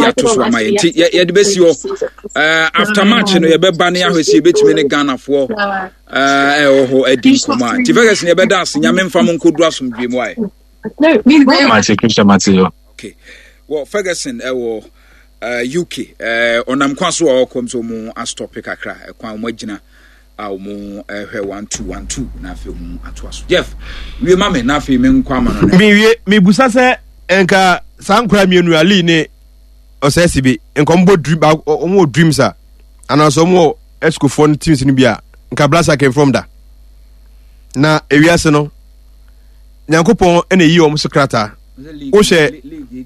ato so ama yɛn nti yɛde bɛsi hɔ after match no yɛbɛba ne ahwɛsi yɛbɛtumi ne Ghanafoɔ ɛwɔ hɔ adi nkɔmmɔ a nti Ferguson yɛbɛda ase nyame mfa mo nkɔduru asomdwe mu ayɛ okay well Ferguson ɛwɔ UK onam kwa so a ɔkɔm so mu astop kakra kwa mo agina a mo hwɛ 1212 na afei mu atoa so Jeff wie ma me na afei me nkwa ma no me busa sɛ enka sankura mienu ali ne osesi bi enkombo dream omo dreams a ana so mo esco for teams ni bia nka blasa came from da na ewiase no nyankopon ene yi omo secretary o she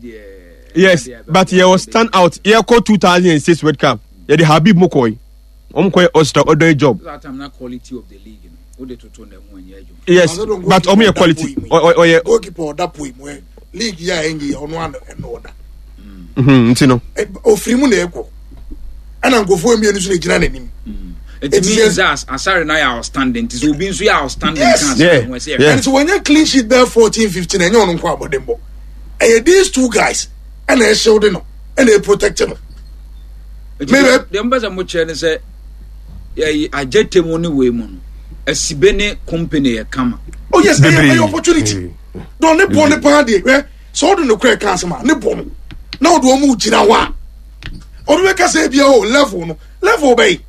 yes but he was stand out here call 2006 World Cup yeah the Habib Mokoy omkoy extraordinary job that time na quality of the league you know o de toto na ho anya job yes but omo quality o ye goalkeeper that point where league ya engi ono an order ntino ofiri mu na ekwo ana ngofo emienu so na gina nanim it means that Asare na ya outstanding it will be so ya outstanding chance when say and so when you clean sheet there 14-15 enyo no kwa abodembo these two guys and they showed no and they protected them maybe the ambassador mo chere say ajete mo ni we mo no asibe ne company e kama oh yes the opportunity don't ne bon ne party so do no credit customer ne bon na o do mu gira wa o be ka say bia o level bay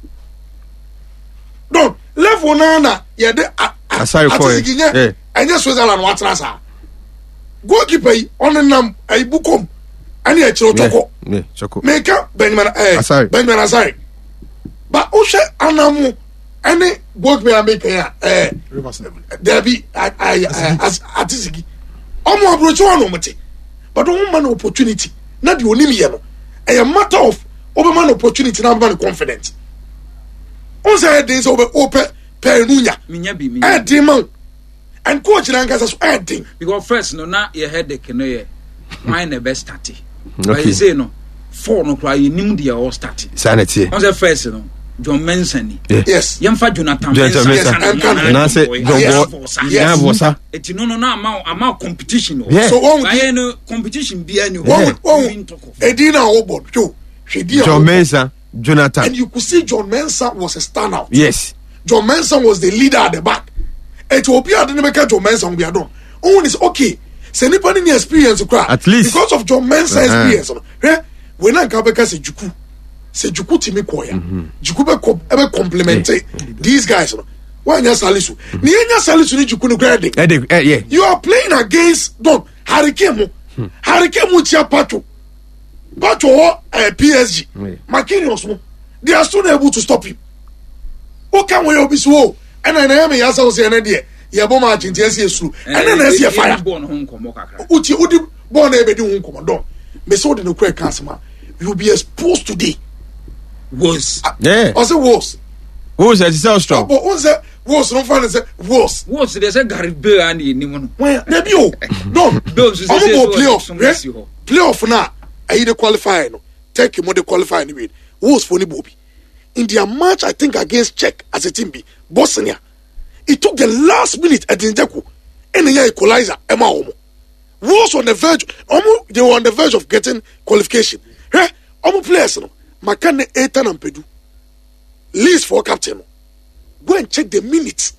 don't level na ye de Asare for anya Switzerland wa trasa goalkeeper onenam ay bukom ani e chiro toko meka Benjamin Asare ba o she anamu any goalkeeper make ya Derby Atisigi omo approach one omete but o man opportunity na de onim ye no a matter of oberman opportunity na man confident on say dey so open penunya minya bi man and coach na nkasa so adding because first no na your headache no ye why na best start but you say no four no cry you nim dey all start sanity on say first no John Mensah yes yemfa Jonathan Mensah na say John Bosa eti no na ama competition so why no competition bi any edina obo John Mensah Jonathan and you could see John Mensah was a standout yes John Mensah was the leader at the back Ethiopia didn't make John Mensah be done only is okay say nipa ni experience cry at least because of John Mensah experience when I come back say Juku timi koya Juku be complement these guys why nya Salisu ni nya Salisu ni Juku no grading yeah you are playing against Don Harikemu chia Pacho PSG Marquinhos they are still able to stop him who can we be so and I am yasa say na dey ye bo ma chinti ese esuru and na ese fire uti odi born e be di hun komo don me so de no credit customer you will be exposed today was was as so strong but was no fan say was they say Gary Bale and ni mo no well there be o don those playoff na ayi dey qualify no take him dey qualify ni we was for ni Bobby in their match I think against Czech as a team be Bosnia it took the last minute at Njeku and the equalizer Emma Omo was on the verge they were on the verge of getting qualification Omo players no Makane Ethan and Pedu Leeds for captain go and check the minute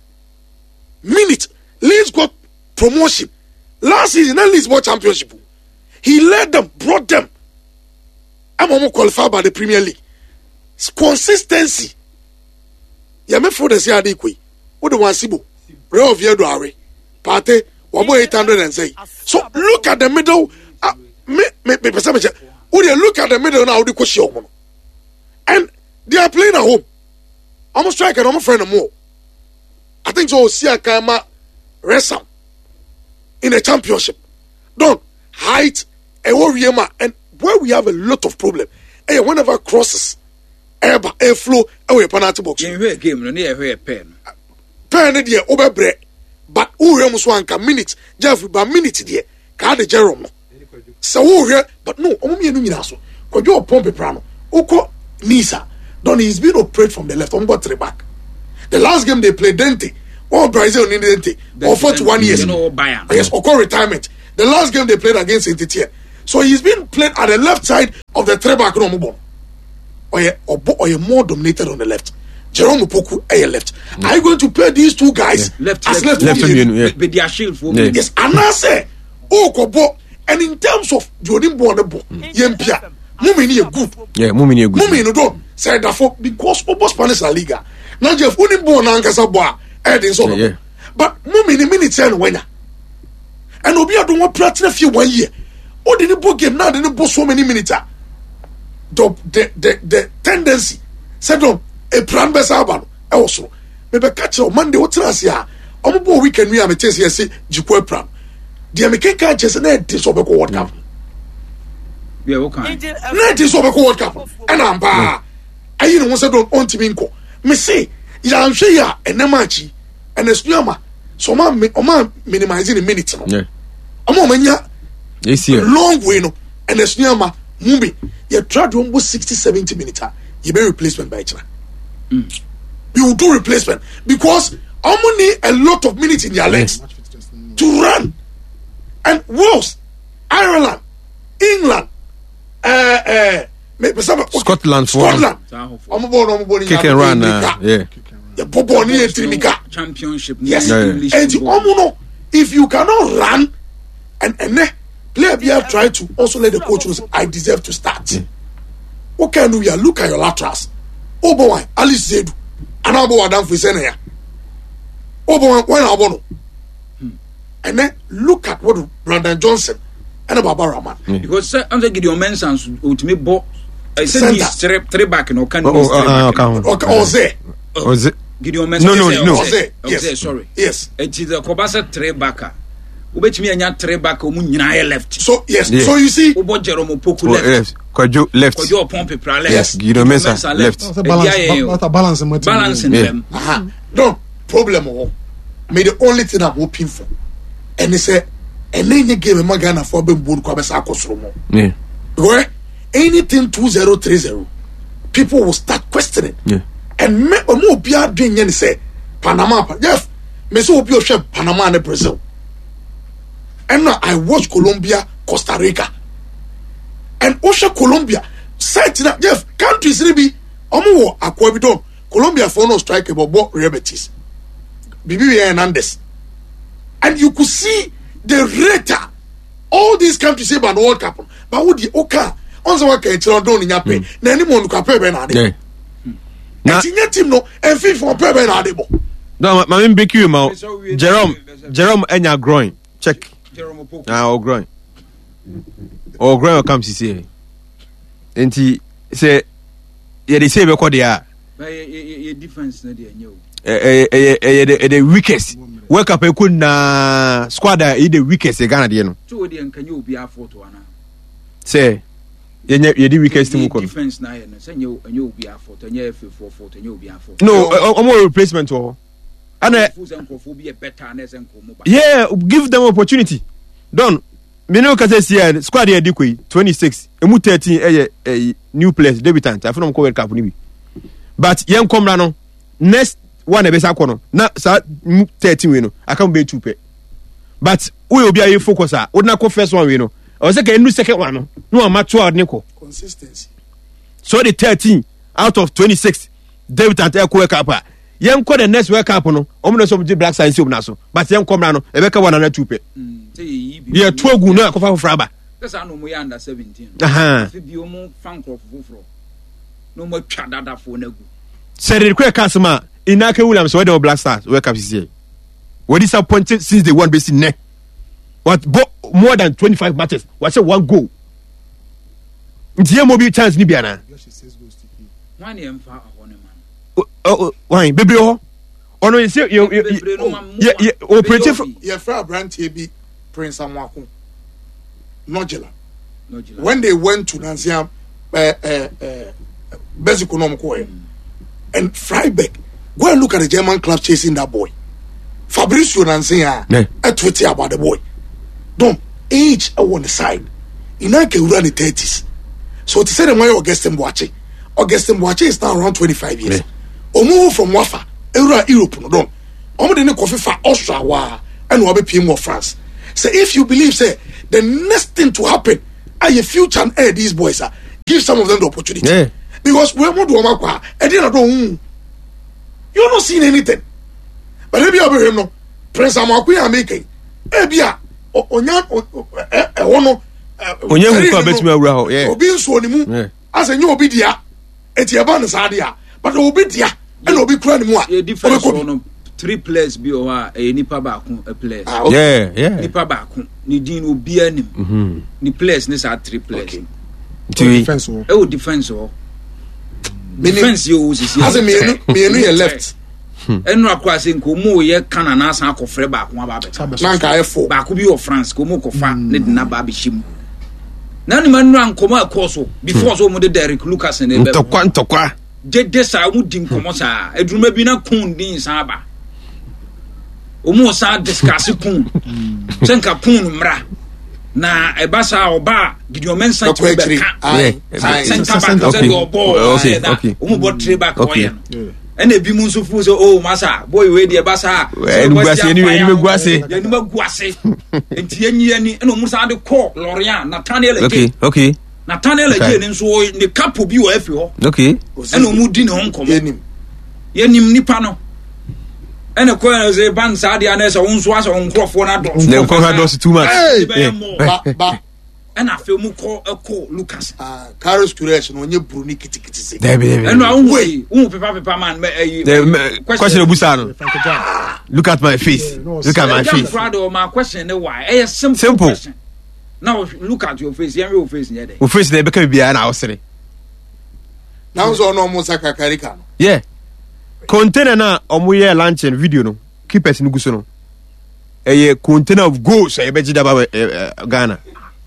Leeds got promotion last season and Leeds won championship he led them brought them Omo qualified by the Premier League consistency ya me for the say adekwe wo de wansibo Real Oviedo are Partey wabo 800 and say so look at the middle me person wo dey look at the middle now wo dey koshi omo and they are playing at home almost strike and almost friend more I think so see Akama wrestle in a championship don't height and warrior and where we have a lot of problem whenever crosses air flow away penalty box in game no near here pen there over but who so anka minute Jeff by minute there ka de Jerome so who here but no omo no nyina so kojo pompe prano uko Nisa don he's been operated from the left on got three back the last game they played Dente Brazil in Dente or 41 years you know Bayern yes or retirement the last game they played against Saint-Etienne So he's been played at the left side of the three back no more. Or you more dominated on the left. Jerome Opoku left. Are you going to play these two guys left left with their shield for me? Yes, and I say, Kobo, and in terms of Jordan Bonabo, Yempia, Mumini a good. Yeah, Mumini a good. Mumini don't say that for because Obo Spanish La Liga. Now Jeff Unimbo Nankasabwa, Edison. But Mumini minutes and winner. And Obia don't want platinum few 1 year. Oh, didn't book game now, didn't book so many minutes. The tendency said on a plan best album also. Maybe catch on Monday or Trasia. On board weekend, we have a test here, say, Jukwe Pram. The American catches an end to World Cup. Yeah, okay. Net is over World Cup. And I'm bar. I didn't want to do on Timinko. Me say, Yan Shea and Namachi and a Snuyama. So, man, minimizing a minute. Yeah. A moment, yeah. This year. Long way, no. And a Snuyama, Mumbi. You try to almost 60-70 minutes. You be replacement by China. You do replacement because I'm gonna need a lot of minutes in their legs to run. And Wales, Ireland, England, Scotland, I'm born kick and run. Yeah. The Boboni Trimika championship. Yes, and if you cannot run and player try to also let the coach know I deserve to start. What can we look at your laterals? Oh boy, Alice Zedu, and I'll go down for Senia. Oh boy, when I want and then look at what Brandon Johnson and Baba Rahman. Because I'm going to give you a mentions ultimate ball. I said he's three back in Okan. Was it? Gideon Mensah. No. Yes. Sorry. Yes. It is a Kobasa three backer. Ubet me and three back left. So yes. Yeah. So you see, Ubo Jerome Opoku left. Kwajo left. Kwajo Pompe pra left. Yes. Gideon Mensah left. Balancing them. No problem. May the only thing I'm hoping for, and they say, and then you give a magana for being born Kwabesa Kosromo. Yeah. Where anything 2030, people will start questioning. Yeah. And me omo bia dwen yen say Panama. Yes. Me so obi o Panama and Brazil. And now I watch Colombia, Costa Rica. And Osha Colombia, site na Jeff countries be omo Akwa Colombia for no strike about rebetis. Bibi Hernandez. And you could see the rate all these countries say about the World Cup. But would the Oka on the work and don't in your pay. Nani mon cape benade. Na team no and fit for pay benade. No, my main big you Jerome enya growing. Check. Now growing. Or growing comes to say. Enti say yeah they say because they are difference na dey nyo. The weakest. World Cup na squad the weakest Ghana dey no. So dey nkan you obi afford to ana. Say ye the weakest team ko. Difference na here no say nyo obi afford, nyo F4 nyo obi afford. No, omo replacement o. And yeah, give them opportunity. Don me no ka say squad here dikwe 26 emu 13 new players debutant after ko World Cup ni bi. But yen komra no next one ebesa kono na sa 13 we no aka be 2 pe. But we obi aye focus a we na ko first one we no o say ka new second one no no amato ad ne ko consistency. So the 13 out of 26 debutant e ko World Cup yen ko the next World Cup no omo no so black science omo na so but yen komra no ebeka one na 2 pe. Yeah, 2 gu na ko fa fraba. That's no mo under 17. Afi bi omo fan crop foforo. No mo twa dada fo na gu. Said the quick customer Inake Williams where the Black Stars World Cup this year. Were disappointed since they won basically net. What more than 25 matches? What's a 1 goal? Ntie mobile chance ni biana. One em fa ahone man. Why baby ho? Ono you say you operative yeah fra brand bi Prince Amwako. Nogela. When they went to Nansia basic economic and Freiburg, go and look at the German club chasing that boy. Fabrizio Nansia a tweet about the boy. Don't age on the side. Inake run the 30s. So to say the way Augustin Boache is now around 25 years. Omo from Wafa, Europe no don. Omo de coffee for Austria and Wabe PM of France. So if you believe say the next thing to happen a future and these boys are give some of them the opportunity. Yeah. Because we want to work and they don't. You're not seeing anything. But maybe I'll be no Prince Amakwe are making. Ebia Onya Ono Onye bet me awura yeah. Obi so ni mu as a new obi dia etiaba no sadia but obi dia and obi kura ni mu a difference on 3 players bi o ha nipa ba ko a player yeah nipa ba ko ni din obi anim ni players ni sa 3 players defense defense defense yo sisi as me you left enu akwa se nko mu ye kana na san akofre ba ko aba beta na nka F4 ba ko bi o France ko mu kofa ne de na ba be shim na ni manu ankoma akoso before so mu de Derek Lucas ne be ntokwa dede sa mu din komo sa eduruma bi na kun din sa ba o mu sa discuss kun senka kun mra na eba sa oba Gideon Mensah ti be ka center back so go ball okay o mu ball tray back oya and e bi mu nso fu so oh masa boy we dey eba sa ni meguase enti enyi ani na o mu sa de call Lorient Nathaniel okay Nathaniel again nso ne capo bi o afi ho okay and o mu di ne ho nkomo yenim nipa no and a coin as a band Sadia and as a own swas on Crawford na do ne ko ha do too much ba and I feel mu call a call Lucas Carlos Kuresh no nye Bruni kitikiti say and I way paper man question obusano look at my face look at my face my question why a simple question now look at your face your face here o face dey be ka bia na awsere now so no mo saka karika yeah container na omoye launching video no keepers no guso no container of goals e be jida ba Ghana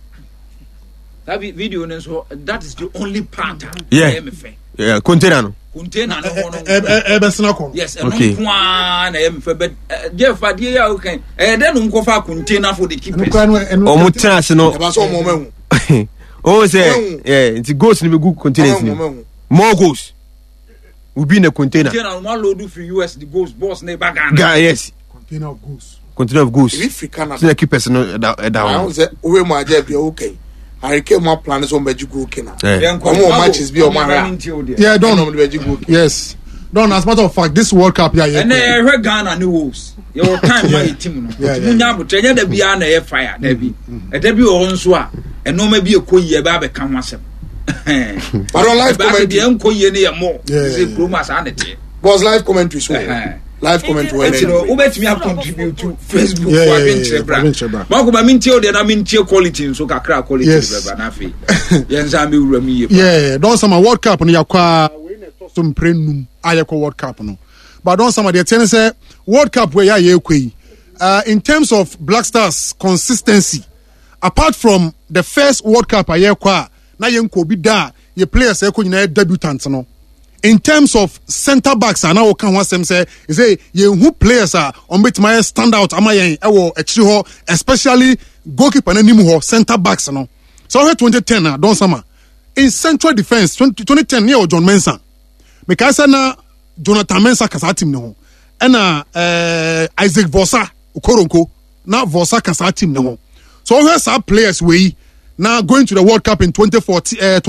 that video so that is the only part yeah container no yes okay na but Jeff Adie ya okay then nko fa container for the keepers omo trans no oh say yeah it's goals ni be good containers more goals will be in a container one load for US the goals boss na ba Ghana yes container of goals if we can the keepers no down say we mo aje be okay I came more plans on Bejigo Kena. Matches be on my don't. Yes. Don't, as a matter of fact, this World Cup, and I heard Ghana news. Your time, my team. Munya, the Biana air fire, Debbie. A debut on Swa, and no maybe a Koya Babe come once. But on live commentary, Uncle Yenia more. Brumas sanity. Was live commentary. Live comment when you bet me have contribute to Facebook Marco Mamintio de Namintio quality so kakra quality Banafi. Yenzami Rami. Yeah, don't some World Cup on Yakwa some prenum Ayako World Cup no. But don't some of the tennis say World Cup where in terms of Black Stars consistency, apart from the first World Cup Ayakwa, na yenko bi da ye players eko nyina debutants no. In terms of center backs, and now can want them say who players are on bit my stand out especially goalkeeper and animal center backs no. So here 2010 don't summer in central defense 2010 near John Mensah. Because na Jonathan Mensah kasa team no and Isaac Vosa Okoronko na Vosa kasa team no. So here's our players we now going to the World Cup in 2014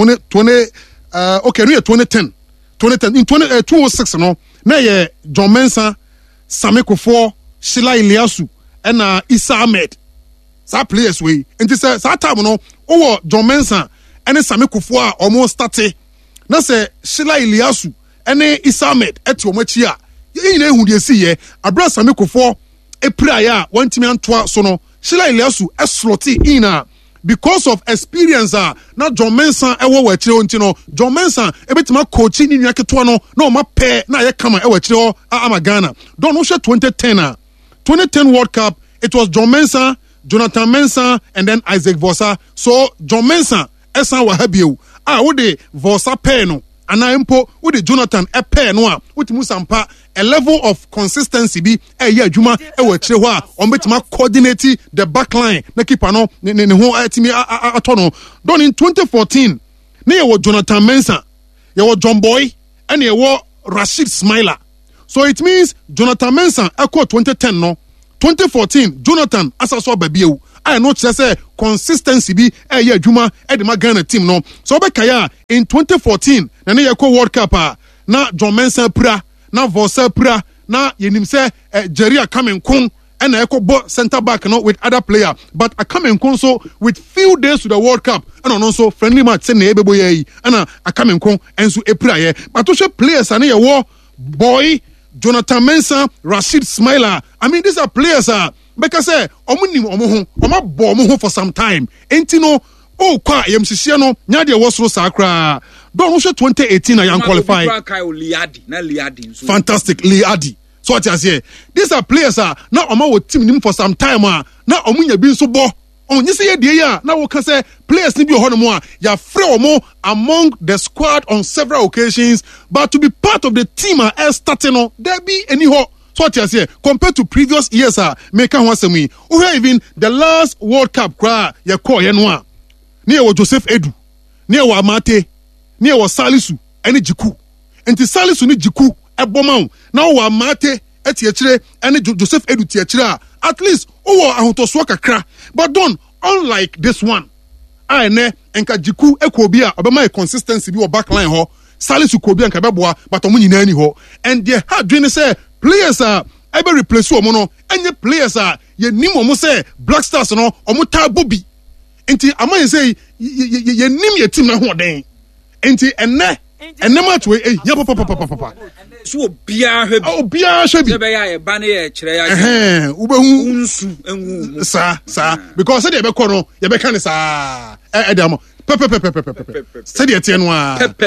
2010 in 2006 no na ye John Mensah, Sami Kuffour, Sheila Iliasu and Issa Ahmed. Sa players we enti say sa time no o John Mensah and Sami Kuffour almost started. Na say Sheila Iliasu and Issa Ahmed eti omachi a ye na ehu de si ye abra Sami Kuffour e play a one team antoa so no Sheila Iliasu e sloti in a because of experience na John Mensah ewo wa chire onti no John Mensah ebetima coach ni nwa keto no na o ma pair na ye kama ewa chire ama Ghana don no 2010 World Cup it was John Mensah, Jonathan Mensah and then Isaac Vosa. So John Mensah esa wa habie wo de Vosa pair no ana empo wo de Jonathan e pair no a wo timu sampa a level of consistency bi ye adwuma e wa chire ho a on betima coordinate the back line na keeper no ne ho atimi ato no don in 2014 na ye wo Jonathan Mensah ye wo John Boy and ye wo Rashid Smaila. So it means Jonathan Mensah echo 2010 no 2014 Jonathan asaso babieu I no kyerɛ sɛ consistency bi ɛyɛ adwuma ɛde ma Ghana team no. So obɛkae in 2014 na ne yɛkɔ World Cup na John Mensah pira na Vosa pira na yɛnim sɛ Jerry Akamenkun and I could center back with other player, but I come in so with few days to the World Cup and also friendly match send and I come in and so a prayer. But to show players and a war boy Jonathan Mensah, Rashid Smaila. I mean these are players because Oma bomb for some time. Ain't no kwa yemsisiano nyade was so sakra. Don't show 2018 I am qualified. Fantastic Liadi. So what I say, these are players now Oma will team him for some time now Omunya been so bo on you say dear now we can say players need be more ya free or more among the squad on several occasions, but to be part of the team as starting on there be any ho. So what I say, compared to previous years make one semi or even the last World Cup cry ya call yenwa near was Joseph Edu near wa Mate near was Salisu any Jiku and the Salisu ni Jiku Ebomau now wa Mate etiechire and Joseph Edu tiechire at least ahotoso kakra but don't unlike this one ne enka Jiku ekobi a obema consistency bi o back line ho Salisu kobi enka beboa but omo nyina ni ho and they had doing say players ebe replace omo no enye players ye nim omo say Black Stars no omo ta bobi enti amaye say ye nim ye team na ho den enti enne match we ya papa so obia hwe bi be ya ba na ye kire ya ubehu unsu enwu sa because say dey be kono ye be kan sa edam pepe say dey tie no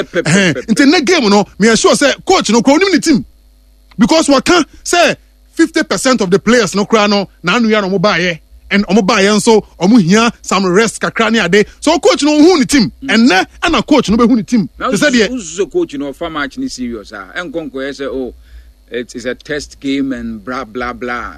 nti na game no me sure say coach no ko nim ni team because we can say 50% of the players no kra no na anu ya no mo ba ye and omo ba yen so omo hia some rest kakra ne ade so coach no hu ni team and na ana coach no be hu ni team they said the coach no for match ni serious enkonko say oh it is a test game and blah blah blah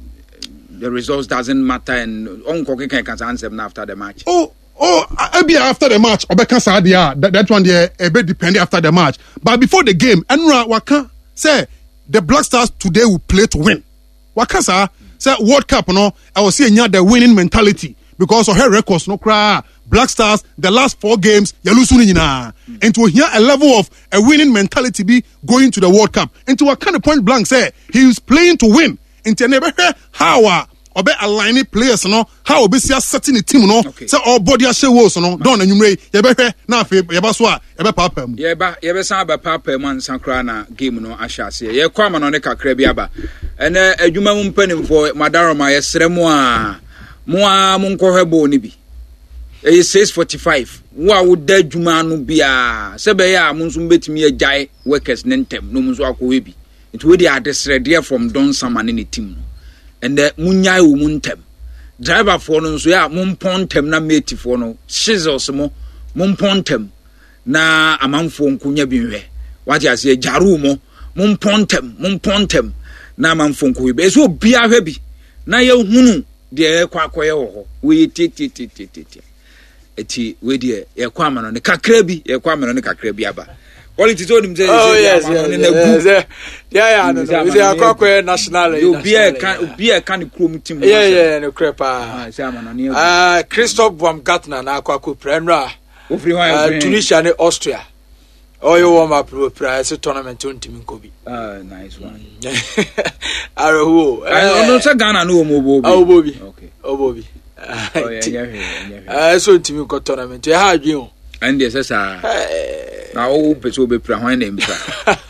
the results doesn't matter and onko can answer after the match maybe after the match obeka sa dia that one there a bit depend after the match but before the game enra waka say the Black Stars today will play to win waka sa say World Cup no I was seeing the winning mentality because of her records no cry Black Stars the last 4 games ya lose nyina and to hear a level of a winning mentality be going to the World Cup and to a kind of point blank say he is playing to win into never how obe aligning players no how obe sia setting the team no say all body a show so no don anwumre ye be hwe na afi ye ba so a ye be papa mu ye be san ba papa mu ansan kra na game no ahwase ye kwa ma no ne kakra bi aba ene adwuma mu mpanimfo madaroma ye sremu a mo nkohwe bo ni bi 6:45 wo a wo da adwuma no bia se be ya mo nso betimi agyae workers ne ntem no mo nso akọwe bi it we dey adesrede from don samane ne team no and the munyai wo muntem driver for no so ya mompontem na mate for no shizzles mo mompontem na amanfo nkunya bi hwe wati ase jaru mo mompontem na amanfo nkuwe be so bia hwe bi na ye hunu de kwakoye wo ho we titi eti we de ye kwa ma no ne kakra bi ye kwa ma no ne kakra bi aba quality to nim say yes yeah no we say akwa national you be a can chrome team yeah no crepa Christoph Baumgartner na akwa Premra Tunisia ne Austria you warm up prize tournament on team Kobe nice one Arahu no say Ghana no mo Bobi okay Bobi yeah so team ko tournament e ha adwen and yes sir na o peso be pra hwan na mpa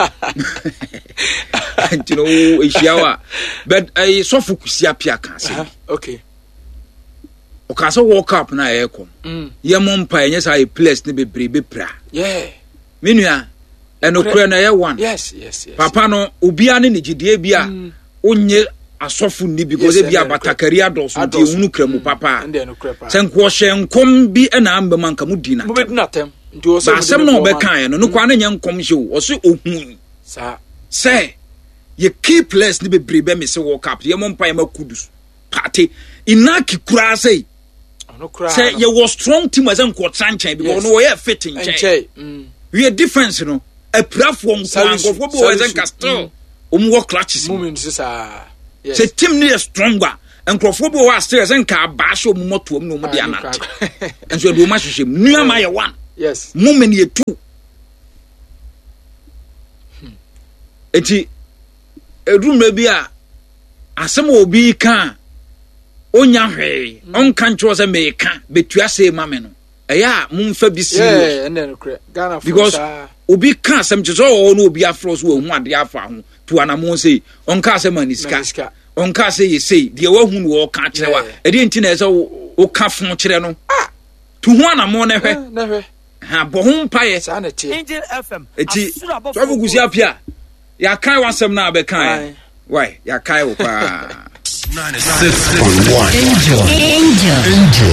you know ishiawa but I so focus ya pia kan say okay o ka so World Cup na e kom ye mo mpa enye say players ne be pra yeah menua eno kura na ye one yes papa no obia ne gidie bia onye asofu ni because e bia batakari adoso ti hunu kramu papa senko hye nkom bi na amba manka mu di na mo be di na tem nti o so asem no be kan no kwa na nya nkom hye o so ohun sa say ye key players ni be brebe me se World Cup ye mo mpa ye makudus party inaki kura say say ye was strong team as enko chanchan because no we fitting we difference no a platform go bo as enka still work clutches moment say say team ni stronger nkrofo bi wo astres nka abaahye mu moto mu no mu de anante enso do ma hwehwem nuama ye 1 yes moment ye 2 eti edumre bi a asem obi kan onya hwe onka ncho se me ka betua se ma me no eya mumfa bi serious Ghana because obi kan asem che so no obi afro so hu ade afa ho to anamo se onka asem aniska onka se ye sei de wa hu no ka kire wa e de nti na se o ka fon kire no to hu anamo ne hwe ha bo hu mpaye sa na tie Angel FM eti so bugusi apia ya kai wasem na be kan why ya kai wo pa 96.1 Angel.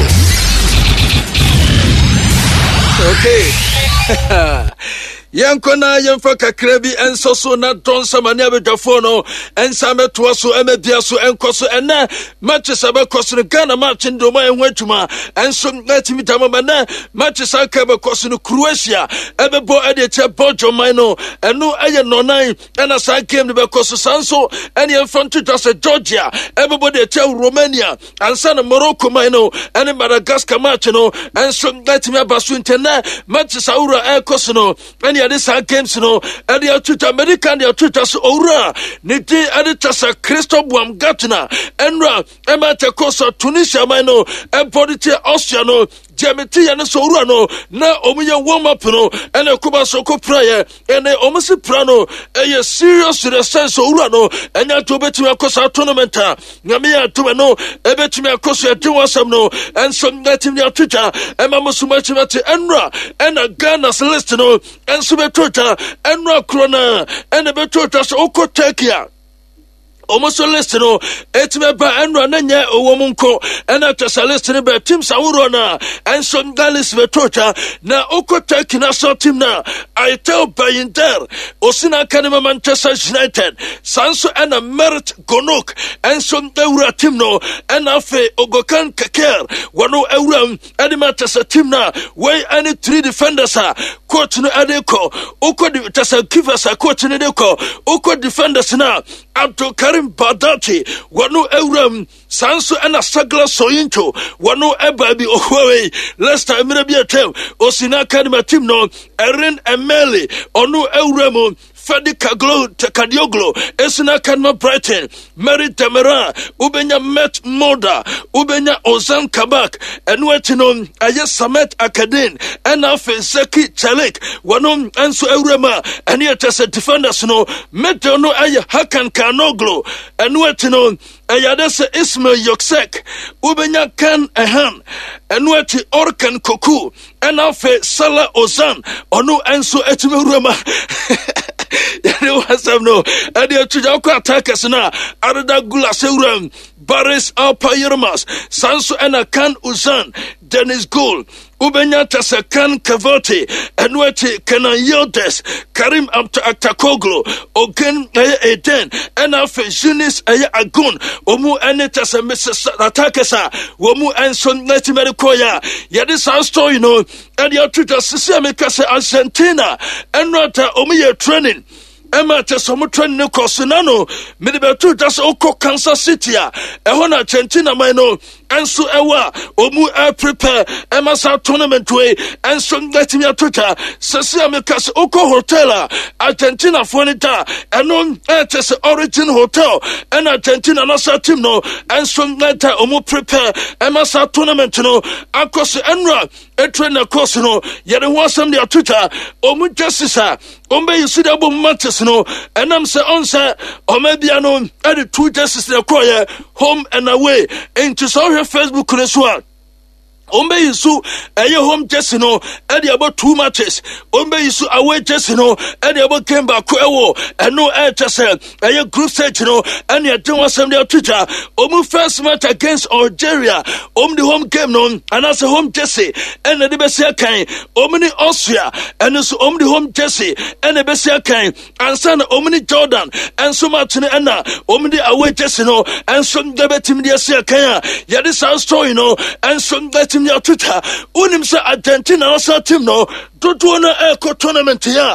Okay. Yankona yemfa kakra bi enso so na don samane abedafo no ensa meto so emebia so enkoso ene Manchester be koso Ghana match ndo ma enhu atuma enso natimi tamama na Manchester ka be koso no Croatia ebebo edete Belgium no eno aye nonan ena san game be koso sanso ene yemfa to se Georgia ebebo de te Romania ansa na Morocco no ene Madagascar match no enso natimi abaso intena Manchester ura koso no this games no and the tutor American the tutors ora niti editasa Christoph Baumgartner enra emate koso Tunisia no ebodite Austria no Jameti and so no na omuye warm up no and a kuba soko prayer and a almost prano a serious to the sense ora no and ya to betime kosa tournament nyame to no ebetime koso atuwasam no and some native the tutor emma so much enra and a Ghana's list no and Betota and Rokrona and the Betota Oko Tekia. Almost a listen, Etmeba and Rananya, a woman co, and after a listen about Tim Saurona and some Dallas Betota. Now Oko Tekina saw Tim now. I tell Bayin there, Osina Academy Manchester United, Sanso and a Merit Gonok, and some Deura Timno, and Afe Ogokan Kaker, Wano Euram, and Manchester Timna, where any 3 defenders are, coach no Adeko, Oko Tasa give us a coach in Adeko, Oko defenders now, Abdul Karim Badati, Wano Euram, Sanso and a Sagla Soyinto, Wano Ebabi Ohuaway, Leicester Mirabia Tem, Osina Academy Timno, Erin Emeli, Onu Euramo, Fadi Kaglo, Tekadioglo, Esina Kanma Brighton, Mary Temera, Ubenya Met Moda, Ubenya Ozan Kabak, and Wetinon, Ayes Samet Akadin, and Afe Zeki Chalik, Wanon Anso Eurema, and yet as a defender, no, Metono Aya Hakan Kanoglo, and Wetinon, Ayadesa Ismail Yoksek, Ubenya Kan Ehan, and Weti Orkan Koku, and Afe Salah Ozan, Onu Anso Etimurama. No, and the Chujako attackers now, Arada Gula Seuram, Baris Alpa Yermas, Sanso and Akan Uzan, Dennis Gould, Ubenya Tasakan Kavoti, and Weti Kenan Yodes, Karim Aktakoglu, Ogen Eden, and Alpha Junis Agun, Omu Anitas and Mrs. Atakasa, Womu and Son Netimerikoya, Yadis our story, you know, and your Twitter Sisiamikasa Argentina, and Rata Omiya training. Emma Tesomo training no Cosinano, Medibetu das Oko Kansas City, Ehona Argentina Mino, and so Ewa, Omu Air Prepare, Emma South Tournament Way, and some letting your Twitter, Sasia Mikas Oko Hotel, Argentina Fonita, and on Airtes Origin Hotel, and Argentina Nasa Timno, and some letter Omu Prepare, Emma South Tournament, no, across the Enra, a trainer Cosino, yet it was on their Twitter, Omu Justice, Ombe you see the Mantis, no, and I'm say on say, or maybe I know, added 2 justices in the choir, home and away, into so her Facebook Kureswa. Ombe Yisu, a home Jessino, and about 2 matches. Ombe Yisu away Jessino, and about came back Kuewo, and no air Jessel, a group stage, and you're doing some their Twitter. Omu first match against Algeria, the home game known, and as a home Jesse, and the Bessia Kain, Omni Austria, and also the home Jesse, and the Bessia Kain, and son Omni Jordan, and so much in Anna, Omni away Jessino, and some Debetim Dia Kaya, Yadis our story, and some that your Twitter, Unim sa Argentina, also team no, don't wanna echo tournament here.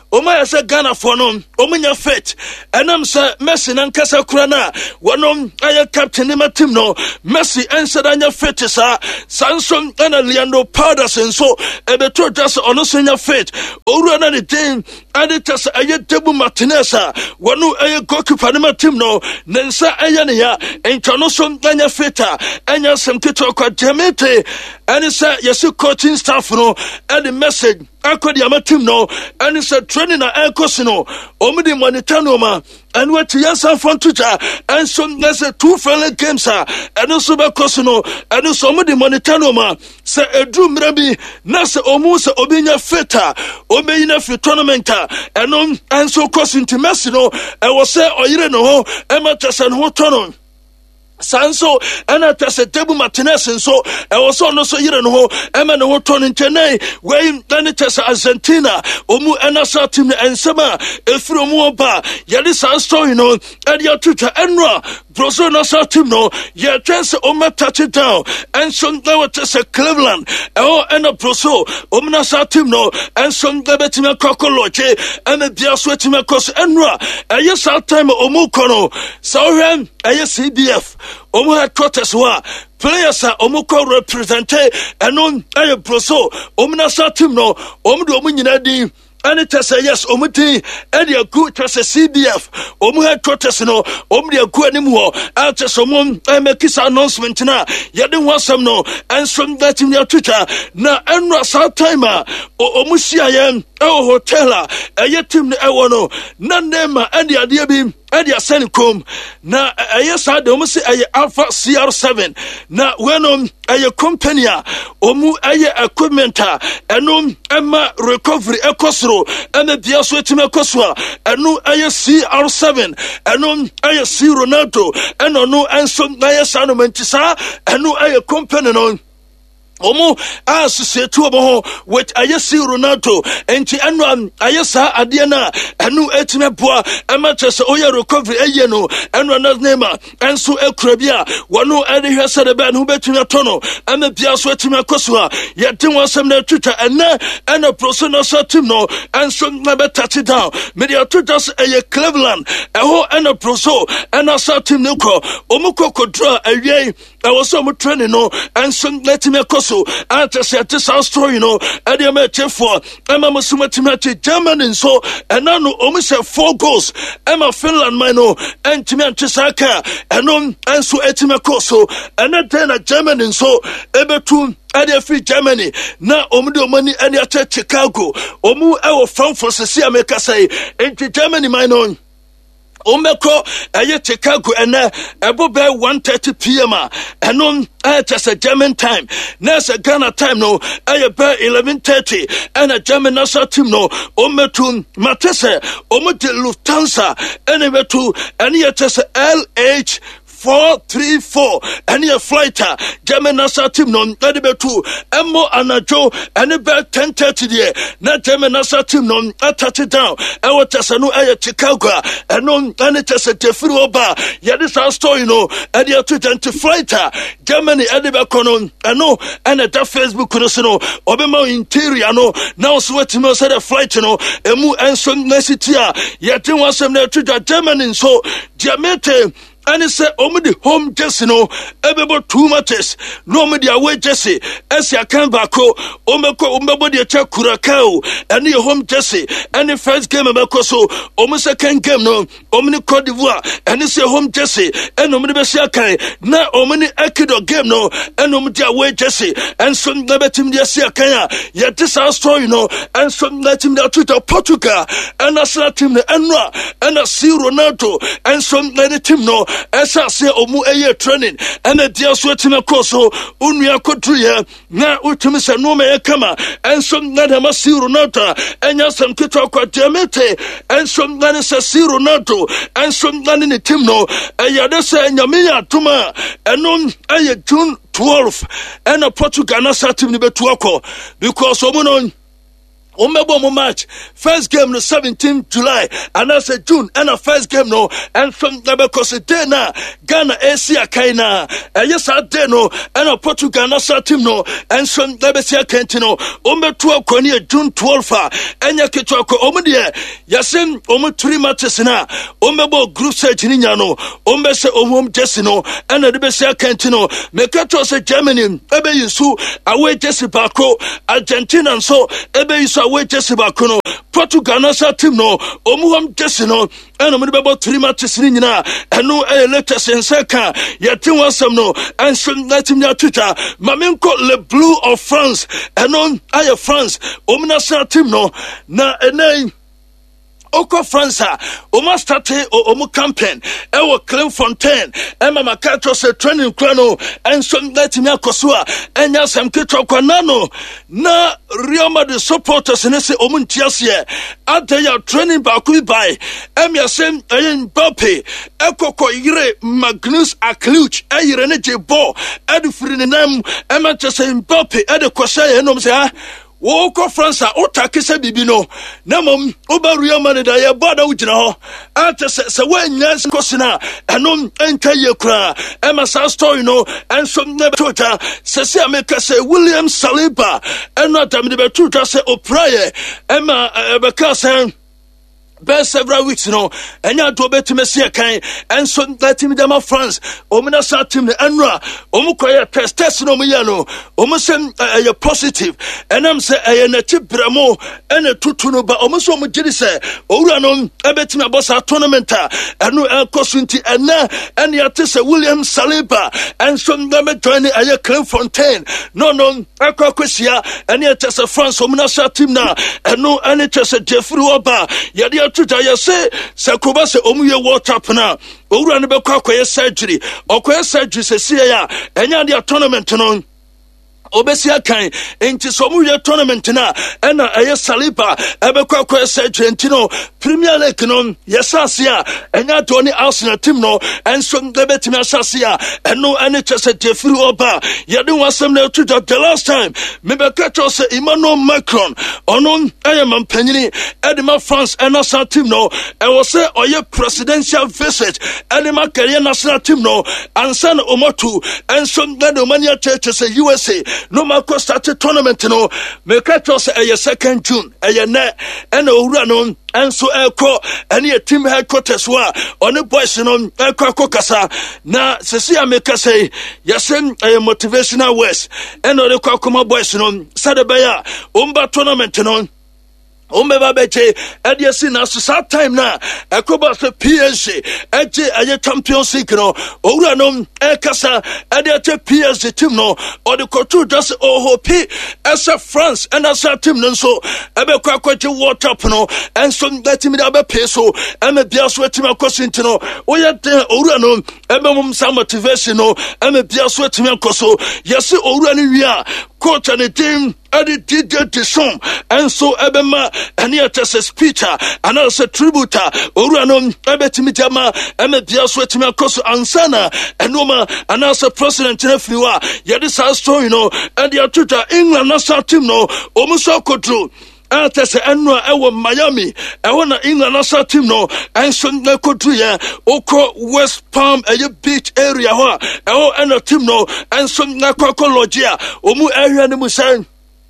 Oma yasa Ghana for no omunya fit enam sa Messi nankasa kura na wonom aye captain ma team no Messi ensadanya fit sa Sansom ana Leandro Paredes nso ebeto just ono senya fit owura na the team aditas aye Tebu Martinez wonu aye goalkeeper ma team no nensa aye ne ya entano so anya fita anya semtito kwa Demete and say yes coaching staff no and the message akodi amatim no and say training na enkosi no omudi monitano ma and what yasa fontuja and some there's a two friendly games and also because no and so omudi monitano ma say edru mrabi na say omu say obinya feta obinya fi tournament and so cost into Messi no and was say oyire no ho e ma tese no tournament Sanso ana tase Tebu Martinez nso so no so yire no ho ema no ho ton ntenai we tani tase Argentina omu ana sa team ne ensema efiri omu oba yade san story no e dia tuta enra Brazil na sa team no ye chance omu touch it down and some they were tase Cleveland ena Brazil omu na sa team no and some they betima kokoloche ema bia so etima kos enra eye sa time omu kono so hwem eye CBF omu headquarters wa players omu ko represent eno aye Brazil omu na sa team no omu do omu nyina din and it say yes omuti and your good to CBF omu headquarters no omu de ku anim ho ate so mum make this announcement na yede wasam no and some that in your Twitter na enra sa time omu sia hotel a team no na nema and the idea be and the Senicom na yes I do say Alpha CR7 na when a company omu equipment and Emma recovery ekosro and the diaswe team ekoswa and no CR7 and no C Ronaldo and no and some Sano Mentisa and no company no omo associate to omo with ayesi Ronaldo enti anu ayesa adena anu etime boa ematese oya recovery no anu na name enso ekrabia wono ade hwese de ba no betumi tono ama bia so etime koso a yedin wasem na Twitter ena professional team no enso na betati down media Twitter eye Cleveland eho ena proso ena sa team no ko omo kokodra awie I was so much training no and some let me koso ante se ate sa story no e dey me for Emma musuma timati Germany so and now omu se 4 goals Emma Finland man no and timi ante saka and so etime koso and then Germany so ebetu ade free Germany na omu de omani ane ate Chicago omu e wo Frankfurt se America say enti Germany man no Omeko aye Chicago ebo be 1:30 p.m. Enon just a German time. Next a Ghana time no aye be 11:30 and a German national team no ometu matese omode Lufthansa anyway to any just LH 434 any a flighter German national team no edibetu emmo anajo any be 10:30 there na German national team no touch it down e what no aye Chicago and no any just a defri oba ya this story no e dey to 20 flighter Germany edibe no no and that Facebook no obema interior no now so what me say the flight no emu enso city ya tin wasem na to Germany so Jamaica and it said, the home jersey no, everybody 2 matches, no media away jersey, as ya can bako, umebody a check Curacao, and your home jersey, and the first game of Bacoso, second game no, omni Cote d'Ivoire, and it's your home jersey, and omni Bessiakai, now omni Ecuador game no, and omni away jersey, and some never team the Siakaya, yet this our story no, and some let him there to Portugal, and a slat team the Enra, and a C Ronaldo, and some let the team no. Esa se omu eye training ene dia so etime koso unua kodruye na utumi se no me kama ensom na de masi Ronaldo enya sam kito kwa Demete ensom na ne se Ronaldo ensom na ne team no eya de se nyame ya tuma enom eye June 12 and a Portugal na sa team ni betu akọ because omu no Omebo mo match first game no 17 July and as a June and a first game no and from because day na Ghana AC Akaina yes day no and a Portugal national team no and from Lebesia Kentino Ometua Konya June 12 and Yakitwako Omdia Yasin Omo 3 matches na Omebo group stage Ninyano Ombese Omum Jessino and the Besia Kentino Mekato se Germany Ebe Yusu away Jesse Bako Argentina and so Ebe Yusu away Jesse Bakono Portugal national team no Omuam Jessino and Omebo 3 matches Nina and no latest in second Yatin Wasam no and some Latin Twitter Mamenko Le Blue of France and on Aya France Omnational team no na name Oko France, Oma starte Omo campaign, Ewa Clemfontaine, Emma Makato se training chrono, and some Latimia Kosua, and Yasam Kitro Kwanano, na Real Madrid supporters in ese Omuntiasia, Adeya training Bakui by, Emia Sem Mbappe, Ekoko Ire Magnus Akluch, Irene Bo, Edufrininem, Emma Jesse Mbappe, Edekwasha, and Omsa. Woko France otake se bibino namom oba Real Madrid ya boda ugina ho ate se wanyas kosina enom enka ye kra ema sa story no enso ne betota se ameka se William Saliba eno atam de betota se opraye ema beka se best several weeks no enya do betimesi kan enso that team dem France omina sa team ne enra omukoye test no muya no omusem ye positive enam se ye na tibramo ene tutu no ba omuso omugiri se owura no ebetimi abosa tournament eno enkosunti ena ene yate se William Saliba enso dem join aye Clemfontaine no akwakwisia ene yate se France omina sa team na eno ene yate se Jeffrey Oba yade tuta ya se sakoba se omuye WhatsApp na owura ne bekọ akoye surgery se sie ya enya dia tournament no Obesia kan enti so mu ye tournament na ena eye Saliba ebekọ akoye surgery enti Premier League no yesase a enya do ni Arsenal team no enso debetimi asase a eno ene chese Jeffrey Oba yede wasem na tuta the last time me bekato se Emmanuel Macron ono eye mampanyini edema France national team no e was say oye presidential visit edema career national team no ansan omotu enso de mania church se USA no mako start tournament no me kato se eye 2nd June eye ne ena owura no enso eko ene a team headquarters wa on boys no eko kasa na sesi ameka say yesem motivational words eno de kwakoma boys no sadebeya omba tournament no Omeba beche ediasi na so time na ekoba se PSG eje aye Champions League no owura no ekasa ediate PSG team no or the kotu just ohopi esa France and asa team no so ebe kwakwaje WhatsApp no enso that me da be pay so eme bia so team akosinti no oye den owura no ebe mum some motivation no eme bia so team akoso yesi owura ni wi a coach and the team Adi did the song and so ebema and yet as a speaker and as a tributor Urano Ebetimijama Eme Biaswetime Koso Ansana and Noma and as a president in Fliwa Yadis our story no and the Tuta England national team no Omuso Kodru Atese enwa ewo Miami ewona England national team no enso na kodru ya oko West Palm beach area ho ewo ena team no enso na kwakologia omu area ne musan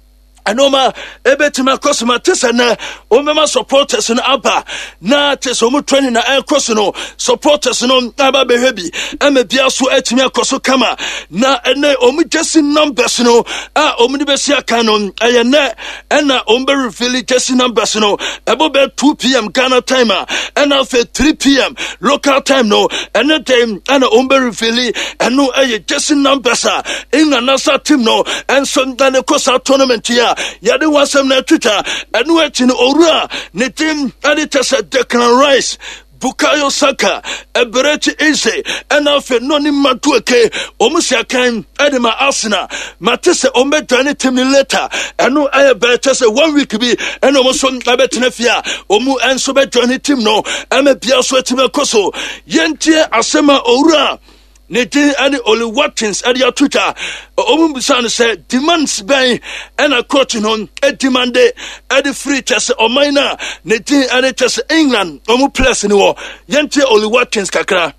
Anoma ebetima kosma tesana omema supporters no aba na tesomu training na enkoso no supporters no aba behebi eme bia so etimi akoso kama na ene omu jersey numbers no a omu de besia kanon ayene ena ombe reveal jersey numbers no ebo be 2 p.m. Ghana time and after 3 p.m. local time no ene time ena ombe reveal eno aye jersey numbers in another team no and so dan kosa tournament here yade wasem na Twitter enu echi no owura ne team editors Declan Rice Bukayo Saka Eberechi Eze enafe noni matueke omusiakan edema Arsenal matese omedwane team ni later enu ayebete se 1 week bi eno mo so abetenafia omu enso bedwane team no eme bia so team koso yentie asema owura ne din ane Oli Watkins ade atuta omu bisa no say demands ben ena coach no demande ade free chess omaina ne din ane chess England omu place ni wo yente Oli Watkins kakra.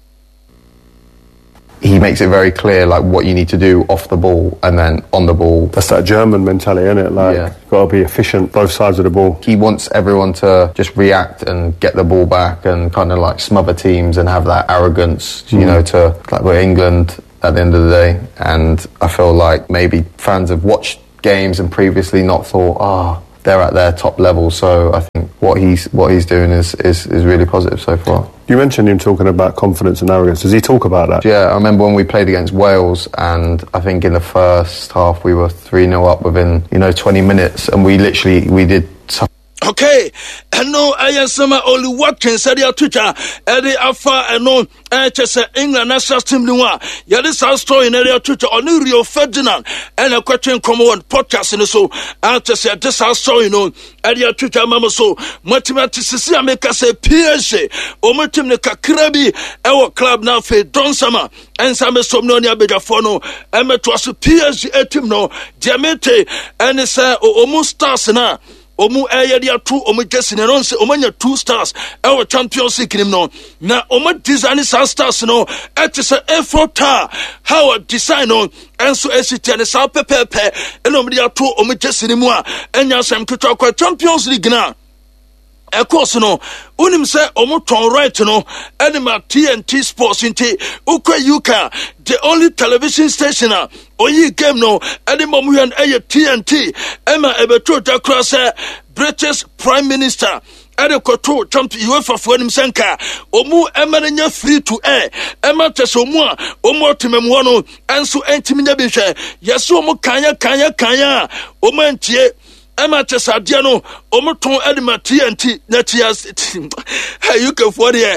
He makes it very clear like what you need to do off the ball and then on the ball. That's that German mentality, isn't it? Like, got to be efficient both sides of the ball. He wants everyone to just react and get the ball back and kind of like smother teams and have that arrogance, you know, to like we're England at the end of the day. And I feel like maybe fans have watched games and previously not thought, they're at their top level. So I think what he's doing is really positive so far. You mentioned him talking about confidence and arrogance. Does he talk about that? Yeah, I remember when we played against Wales, and I think in the first half we were 3-0 up within 20 minutes, and we did. Okay, and no, I am some Oli Watkins said your Twitter, Eddie Alpha and no, HS England national team. Yadis our story in area Twitter on Rio Ferdinand and a question come on podcast and so after said this our story no area Twitter mama so mathematics America say PSG or Martin Kakrebi our club now for Don Summer and some somnonia bega for no and met was PSG team no Diamante and it's almost stars now. Omu dia 2 omu jesi ne non se omanya 2 stars our Champions League nim no na omu design sa stars no et se effort how design no enso esiti ne sa pepepe eno dia 2 omu jesi ne mu a enya sam kitwa kwa Champions League na of course no unim say omuton right no anima TNT Sports inte ukwa UK the only television station oyi game no anima mu yan TNT ema ebeto da cross British Prime Minister Adekoto Trump UEFA for him senka omu emananya free to air ema tesomu a omu otememu no enso entiminya bi hwe yeso omu kanya omu entie Emma Chesadiano, Omoton Edma TNT, Netias, you can for the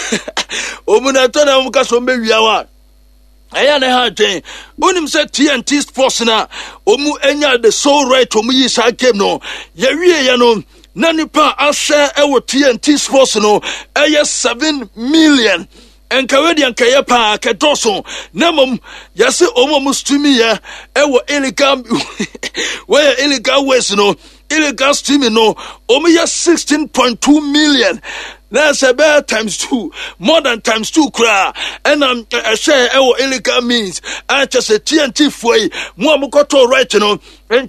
Omunatona Mukasombe Yawa. I am a hard thing. Unim said TNT Sports na Omu Enya the sole right to me is I came no. Yano, Nanipa, I share our TNT Sports no, 7 million. En Canadian Kayapa Kadoso Namum Yase Omo Mustumi ya ewo illegal where illegal ways no illegal streaming no Omiya 16.2 million. That's about times 2, more than times 2 kra. And I share our illegal means. I just a TNT for Muamukoto right no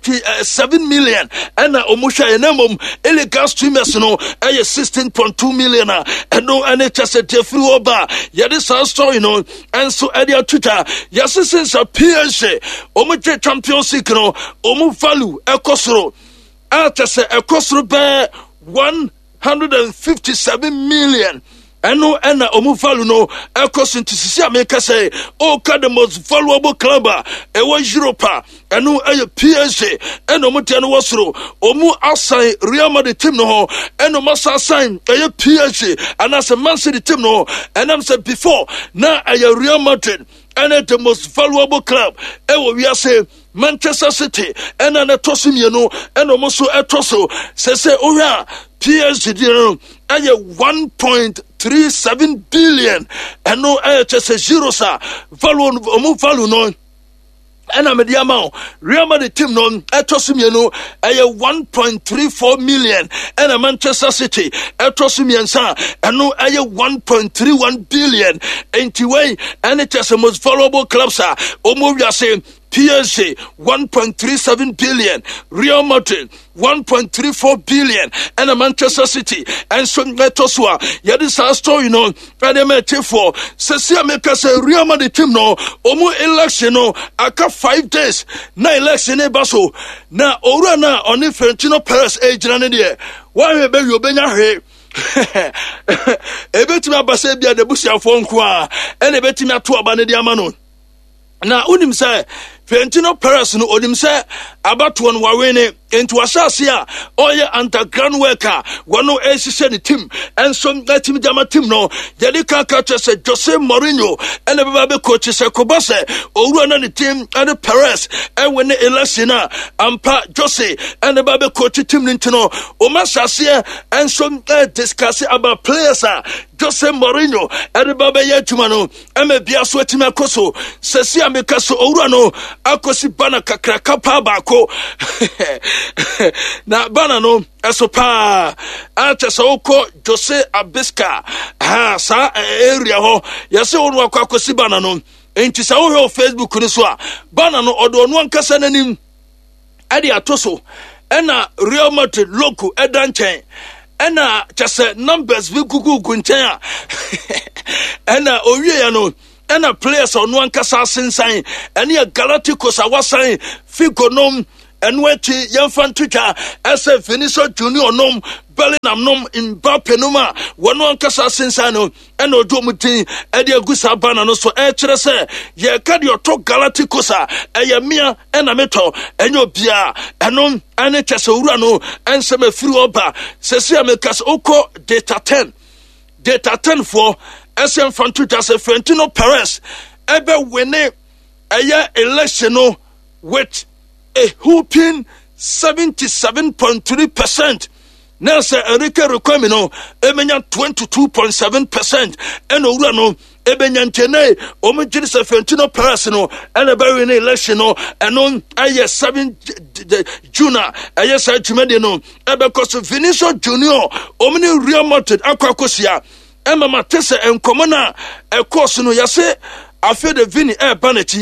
7 million. And Omusha enamum illegal streamers no 16.2 million. And no and just a different oba. Yeah, this our story no. And so at your Twitter, yes, since a PSG, Omuche Champions League no, Omu value a Kosro. I just say a Kosro bear 157 million. And no, and omuvalu no, across into Sisia make us say, oh, the most valuable club, was Europa, and no, PSG, and no, Mutiano Wasro, Omu assign Real Madrid team no, and no, must assign a PSG, and as a Man City team no, and I'm said before, now a Real Madrid, and the most valuable club, and we are saying, Manchester City, and an atosim, you know, and almost a tosso, say, oh, yeah, PSG, you know, and 1.37 billion, and no, just a zero, sir, value no. And I'm the amount. Real Madrid team no etosim you know 1.34 million and a Manchester City etosim yensa and no 1.31 billion anyway and it is the most valuable clubs are Omovia say PSG 1.37 billion, Real Madrid 1.34 billion, and a Manchester City and so Metoswa. Yadis our story, you know, and a metaphor. Sesia make us a Real Madrid team no, Omo election no, aka 5 days. Na election e baso. Na ora na oni Florentino Perez age na ne. Why be you benya he? Ebetimi abase bia de busiafo nko a, e na ebetimi ato aba ne dia ma no. Na unim say Florentino Perez no onim say abato no wawene into asase oye underground worker wano esise ne team enso team jama team no yedi ka se Jose Mourinho ene beba be coach se Kobase owura na ne team ene Perez win election ampa Jose ene beba be coach team ntino o masase enso discuss about players Jose Mourinho ene beba ye tuma no eme bia so team akoso sesi ameka so owura no akosi bana kakra kapa baako na bana no esopa atese oko Jose Abiska sa area ho yese wonu akwakosi bana no enti sa wo Facebook ni so bana no odo onu ankasa nanim ade atoso ena Real Madrid logo edanchen ena chese numbers bi gugu nchen ena owie ya no ena players onu ankasa sensan ene Galacticos awasan Figonom enwechi yemfantwika ese Vinicius Junior nom Bellingham nom Mbappe noma wonu ankasa sensan no ena odomutin ede agusa bana no so kire se ye ka de oto Galacticos eye mia ena meto enyo bia enom ene chese wura no ensem afiri oba sesi amekas oko data 10 for ese mfantwika se Florentino Perez ebe wene eye election no with a whooping 77.3%. Nelson Enrique Requemino, Emenya 22.7%. And Urano, Ebenya Tene, Omejis Florentino Perez, and a very election, and on Aya 7 June, Aya Sajumedino, because Vinicius Junior, Omni Real Madrid, Aquacosia, Emma Matessa, and Comona, a course no Yase, I feel the Vini air banity.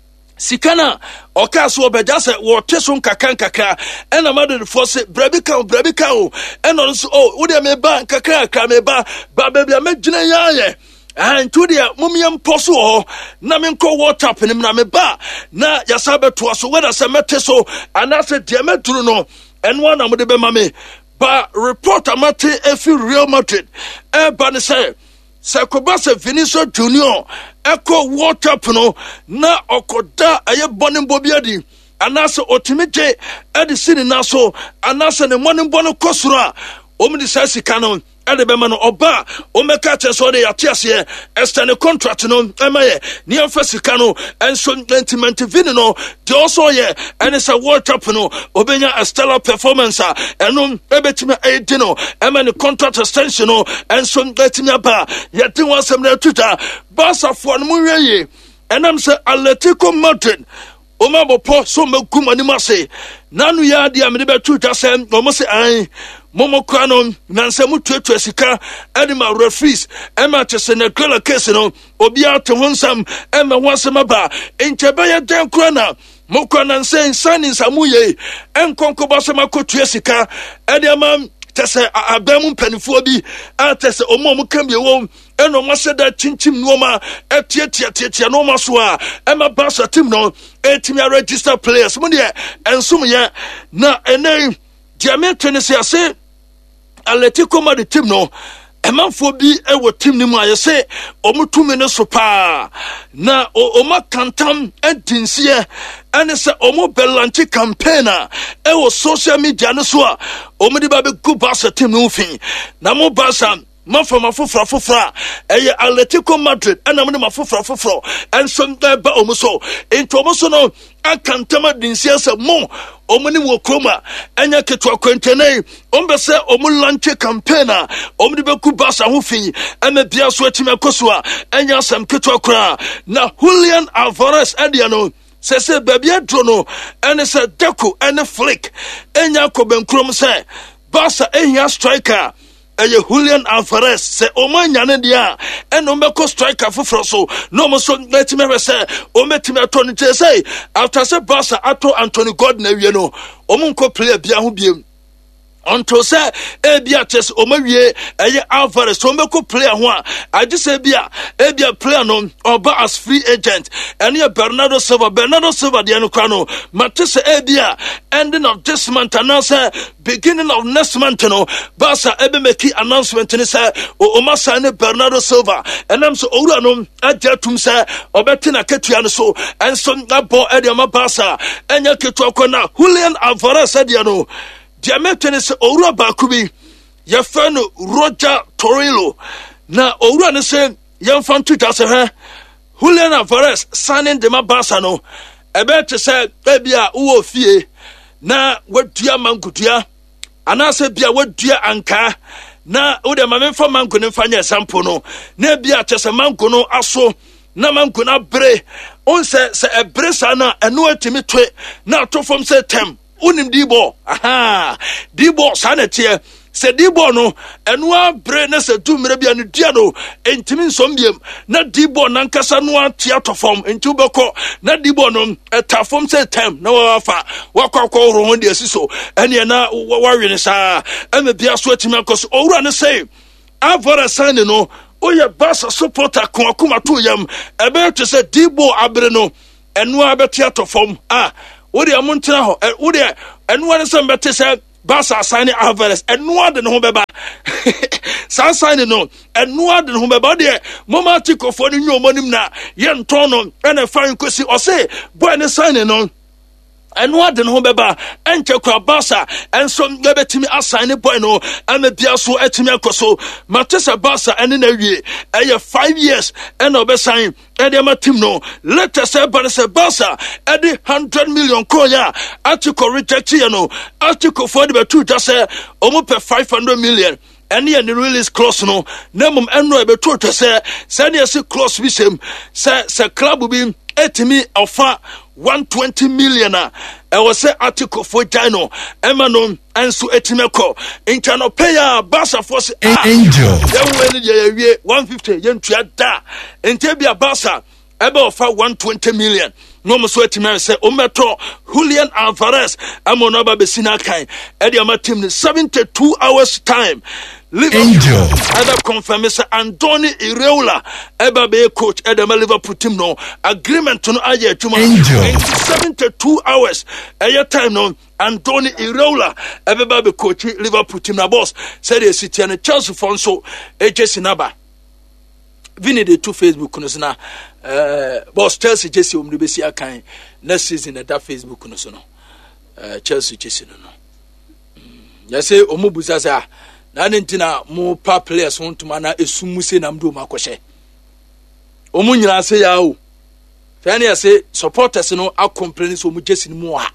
Sikana okaso obedase wo teson kakra ena made force brabika ena so wo de me ba kakra me ba bia me gina yaye antu de mumyam poso ho na me nko WhatsApp nim na me ba na yasabe to so weda se mete so anase de meduru no enwa na mo de be ma me ba report amate efi Real Madrid ba ne say Kobase Vinicius Junior Echo WhatsApp no na okoda aye bonin bobiadi anase otimije edisini naso anase ne monin bono kosura omdi sasika no edebema no oba omeka cheso de yatiase extend contract no emaye ni amfasika no enso sentiment vini no de also ye ene sa WhatsApp no obenya a stellar performance eno ebetime edino emane contract extension no enso betime aba yeti wansem na tuta basa fo no munweye enam se Atletico Madrid omabopo so megum animase nanu ya dia me de betu twasem omo se an momo kwano nansemu tuetu sika anima referees ema chese na kala case no obi ate honsam ema wansem ba enchebe ya den krana mokwa nansen sanin samuye enkonko basema kotu sika ediama tese abemu mpanifo bi atese omo kambie wo eno maseda chinchim nuoma etietiatia no maso a ema basa team no etimi register players mu de ensum ye na ene diametre se ase Atletico Madrid team no emanfo bi ewo team ni mu ayese omutumi ne so pa na oma kantam edinsie ene se omo belanti campaigner ewo social media ne so a omudi ba be go Barca team no fin na mo Barca mafama fofra eye Atletico Madrid ana mo mafofra enso ba omuso into omuso no akantama dinsia se mo omuni wo kroma enya ketwa kwentene ombese omulanche campaigner omudi beku Barca ho fin ema bia so atime akosoa enya sam ketwa kra na Julian Alvarez adiano sese babia drono ene se Deco ene Flick enya ko benkrom se Barca ehia striker eye Julian Alvarez se omanyane dia eno meko striker foforo so no mo so metime se o metime atoni say after se Barca ato Anthony Gordon awie no omunko player bia ho biem until say ebia chess omawie eye Alvarez so meko player ho a just say ebia player no oba as free agent and ye Bernardo Silva de no kwa no matese ebia ending of this month and say beginning of next month no Barca ebe make announcement ni say o ma sign Bernardo Silva and am so owura no ajatum say obeti na ketua no so and so abo e ma Barca enya ketua ko na Julian Alvarez said no Diametene se owura baako bi ye fa no Roger Torilo na owura ne se ye fan Twitter se ha Julian Alvarez signing de ma Barca no ebe te se bia wo fie na wadua mankutua ana se bia wadua anka na wo de ma memfa manko ne fa nya sample no na bia te se manko no aso na manko na bre on se ebre sa na eno atimi twe na to fom se tem unim dibo dibo sanete se dibo no eno abre na se dumre bia no dia no entimi nsombiem na dibo na nkasa no atia to fom enti ubeko na dibo no etafom se tem na wafa wakwa ro ho de asiso ene na wawe ne sa eme bia so atimi akoso owura ne say avora sane no oye Barca supporter ko akuma to yam ebe to se dibo abre no eno abetia to fom Odi amuntina ho odi enu wan se mbete se Barca sign Alvarez enu ade no beba sign no enu ade no beba de momatiko fo ni nyomonim na ye nton no ene fan kosi o se boy ne sign no enu ade no beba enche kwa Barca enso ngebetimi assign boy no ame bia so etimi akoso matesa Barca ene na wie eye 5 years ene obesign ede ma team no let us say Barca ede 100 million koya article reject you no article for the two just say omo per 500 million and the release clause no nemum eno ebe to say say clause bi sem say club bi etimi offer 120 million e was say article for Jano Emmanuel enso etimeko intano pay Barca force angel ye 150 yentua da entebia Barca ebe offer 120 million no mo so etimere say ometo Julian Alvarez amono ba besina kan e de ama team 72 hours time Liverpool other confirm say Andoni Iraola eba be coach edema Liverpool team no agreement no aye atuma 72 hours aye time no Andoni Iraola eba be coach Liverpool team na boss said the city and Chelsea fonso Jesse Naba Vini de two Facebook no na boss Chelsea Jesse omni besi akan next season that Facebook no so no Chelsea Jesse no ya say omubuza say na ntina mo pa players won tuma na esumu se na mdo makɔhye omu nyina se ya o fa na say supporters no a complain so mu Jesse mu ha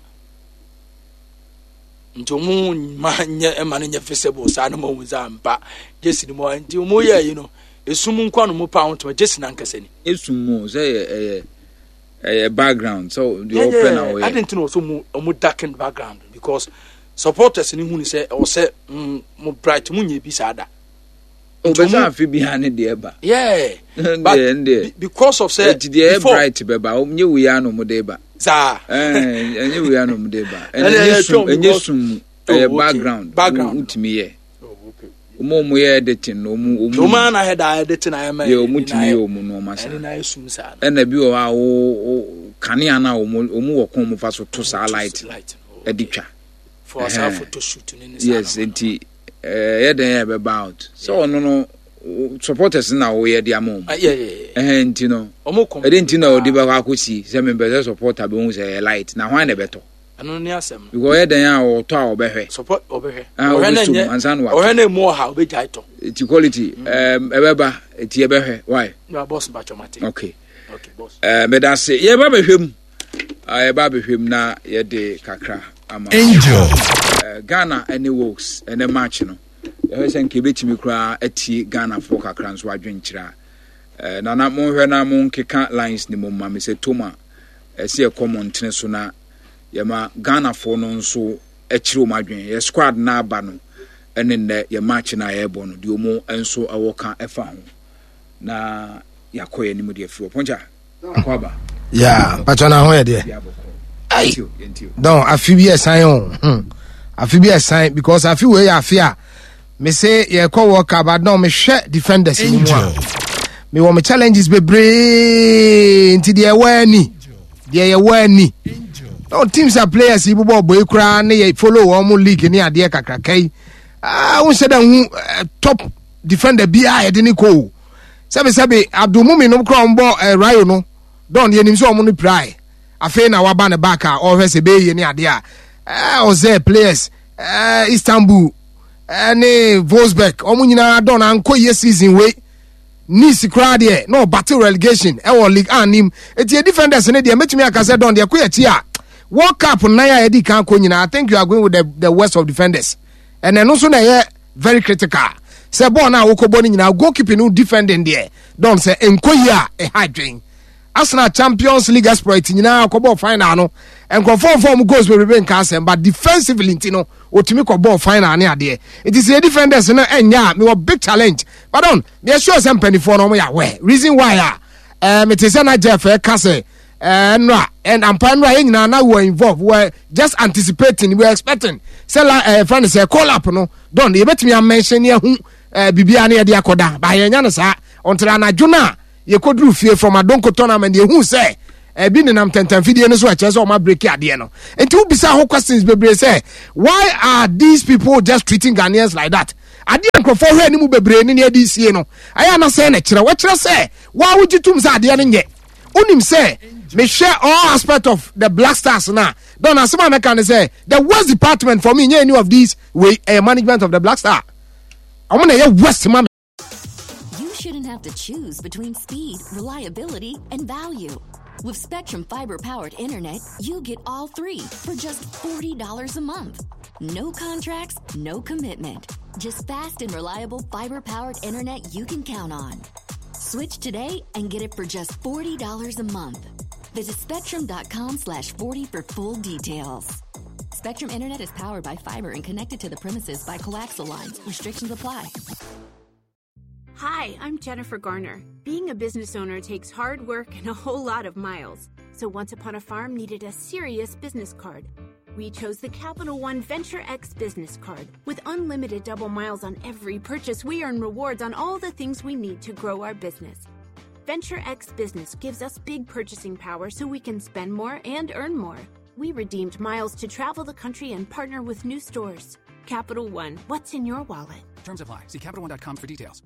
nti omu manye emane feasible sa na mo za mpa Jesse mu nti omu ya yi no esumu nkwa no mo pa won tuma Jesse na nkase ni esumu say background so the open away I didn't know so mu darkened background because supporters ni hunu say o say mo bright mu nye bi sada o be za afi bi hane de eba but because of say the bright beba o nye wi ano mo de eba za enye wi ano mo de eba enye sum background utimi ye mo ye editing no mo man na head editing I am ye o mutimi ye o mo no ma sa na esum sa na bi o ha o kanea na o mo wo kon mo fa so to sa light editwa for us photo shoot in yes enti then about so no supporters na wo ye dia mom enti no enti na o di ba akosi se me be supporter be hu say light na hwan na beto ano ni asem because then o to a obehwe support obehwe o na mo ha obejai to iti quality ebeba iti ebehwe why you boss bachomatic okay boss me da say ye ba behwem na ye de kakra angel Ghana any works and a match no e say nke betimi kura atie Ghana for kakra nso adwenkyira na na mo hwe na mo nkeka lines ni mo ma me say toma e say common tene so na ye ma Ghana for no nso akire o madwen ye squad na aba no ene ne ye match na ye bo no de omo enso awoka efa ho na yakoye ni mu de afi oponja akwaba patona ho ye de don afi bi esan afi bi sign because afi we afi a me say ye call work about now me share defenders ni mu a me wo me challenges bebre nti de ye wani no teams are players ibu boy kra na ye follow wo league ni ade kakrakai won say dan top defender bi a ye de ni ko sabe Abdul Mumin no kra mbo Rayo no don ye nim so wo no pray afi na wa ba ne back a o hwese be ye ni ade a Ose players Istanbul ne Wolfsburg omu nyina don anko ye season we Nice crowd here no battle relegation League anim eti defenders ne de metumi akase don de koyeti a World Cup na ya edi kan ko nyina I think you are going with the worst of defenders and then also na ye very critical say ball na wo ko boni nyina goalkeeping no defending there don say enkoyi a hydrin Arsenal Champions League aspirant nyina ko ball final no and conform goals we remain casem but defensively ntino otimi ko ball final ne ade it is a defenders no enya me big challenge but on they sure some penny for no ya we reason why me te say na Jeff Kase no and ampa no nyina na we involved we just anticipating we expecting say friend say call up no don e betimi am mention ya hu bibia na de akoda ba yenya no sa until anadwona ye kodru fie from Adonko tournament ye hu say bi ne nam tentan video no so a chese o ma break ade no enti wo bisa ho questions bebre say why are these people just treating Ghanaians like that ade enkrofo hwe ni mu bebre ni ade sie no aya na say na kire wo kire say wa wo gitum say ade no nye onim say me share all aspect of the Black Stars na don asema me can say the worst department for me any of these way management of the Black Star I want to west man. Shouldn't have to choose between speed, reliability, and value. With Spectrum Fiber-powered internet, you get all three for just $40 a month. No contracts, no commitment. Just fast and reliable fiber-powered internet you can count on. Switch today and get it for just $40 a month. Visit spectrum.com/40 for full details. Spectrum Internet is powered by fiber and connected to the premises by coaxial lines. Restrictions apply. Hi, I'm Jennifer Garner. Being a business owner takes hard work and a whole lot of miles. So Once Upon a Farm needed a serious business card. We chose the Capital One Venture X business card. With unlimited double miles on every purchase, we earn rewards on all the things we need to grow our business. Venture X Business gives us big purchasing power so we can spend more and earn more. We redeemed miles to travel the country and partner with new stores. Capital One, what's in your wallet? Terms apply. See CapitalOne.com for details.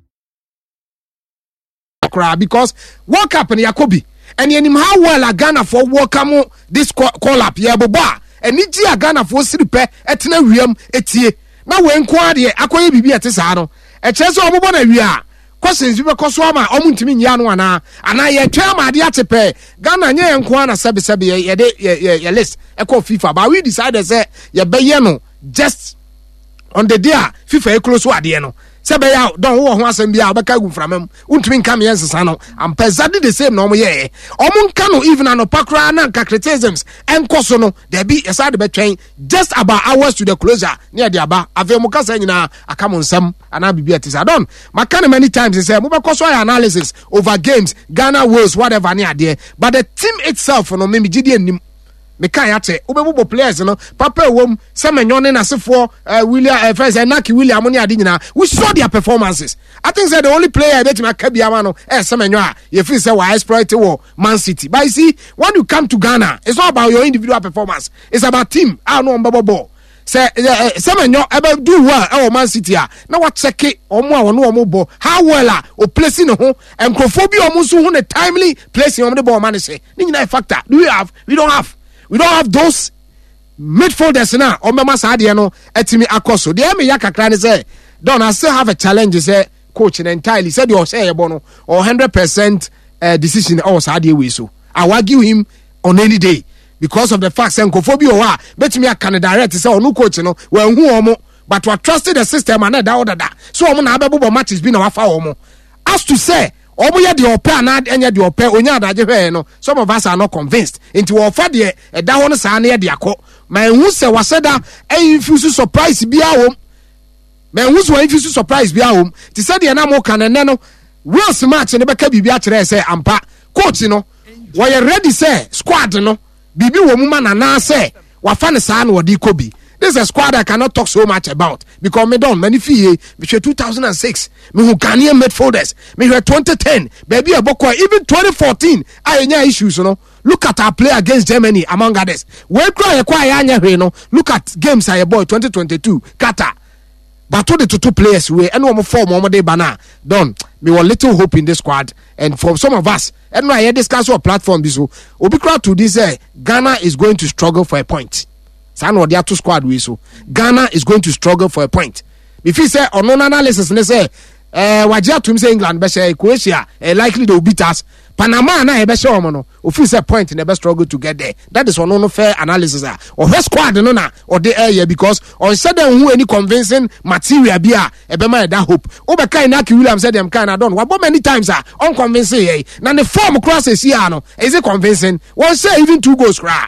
Because World Cup and Yakobi and you know how well a Ghana for World Cup this call up yeah boba and niji a Ghana for siripe etna wiem etie na we nkwade akoye bibi etesano e cheso omobo na wia questions bi bekoso ama omuntimi nya no ana ye twa ma de atepe Ghana nya nkwa na sebe ye list e call FIFA but we decided say ye beye no just on the day FIFA e close to ade no sebe ya don wo ho asem bia obeka gu framam untumi nka me yensesa no am exactly the same no mo ye omo nka no even an opakra na nka criticisms enkoso no there be aside be twen just about hours to the closure near the aba ave mo kasa nyina aka mo nsam ana bibia tisa don makana many times say mo be koso analysis over games Ghana Wales whatever near there but the team itself no me gidi anim me kan ya che obebubo players no papa ewom semenyo ne nasefo William first Naki William ne ade nyina we saw their performances. I think say the only player that ma ka bia ma no semenyo a you feel say wa exploit wo Man City but you see when you come to Ghana it's not about your individual performance, it's about team no mbabo say semenyo ebe do well Man City a na wa check omo a wono omo bo how well a o placing ho enkrofobia omo so ho ne timely placing omo the ball man say ni nyina factor we don't have those midfielders now. Omema Sadia no etimi akoso. The me yakakra ne say, don't I still have a challenge say coach entirely said you say bono or 100% decision or Sadia we so. I will give him on any day because of the fact say Nkofobia wa betimi akane direct say onu coach no we hu omo but we trusted the system and that so omo na abebo matches bi na wafa omo as to say omo ye de opa na enya de opa onya adaje hwe no some of us are not convinced into ofa de eda ho no sa na ye de akọ ma hu se waseda infuse surprise bia hom ma hu so infuse surprise bia hom ti se de na mo kanene no Wales match ne beka bibia kire se ampa coach no we ready say squad no bibi wo mu ma na say wafa ne sa na wodi kobi This is a squad I cannot talk so much about because me don't many fee me 2006 me who Ghanaian midfielders me 2010 baby aboko even 2014 I any issues look at our play against Germany among others we cry no look at games I boy 2022 Qatar but all the two players we and one form one day bana done me want little hope in this squad and for some of us and I discuss our platform this obi crowd to this Ghana is going to struggle for a point. San they are two squad we so Ghana is going to struggle for a point. If he say on non analysis they say wajia to say England be say Croatia likely they will beat us. Panama na e be say omo if he say point in the best struggle to get there. That is no fair analysis or her squad no na or the area because on said them who any convincing material bia e be my that hope. Obeka Inaki Williams said them kind of done. What many times unconvincing na the form cross here no is it convincing? One say even 2 goals cry.